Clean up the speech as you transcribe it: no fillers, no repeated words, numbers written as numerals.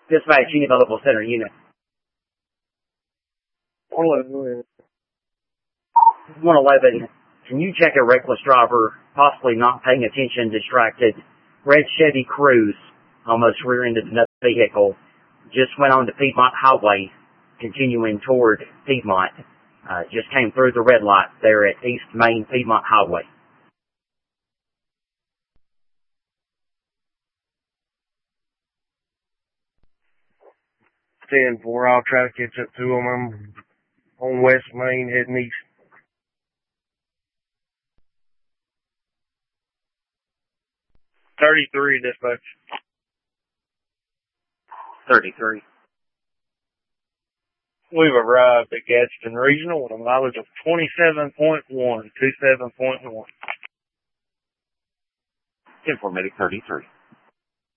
Dispatch, Unit Available Center Unit. 111, can you check a reckless driver, possibly not paying attention, distracted, red Chevy Cruze, almost rear-ended another vehicle, just went on to Piedmont Highway, continuing toward Piedmont, just came through the red light there at East Main Piedmont Highway. 10-4, I'll try to catch up to them. I'm on West Main heading east. 33, dispatch. 33. We've arrived at Gadsden Regional with a mileage of 27.1. 10-4, Medic 33.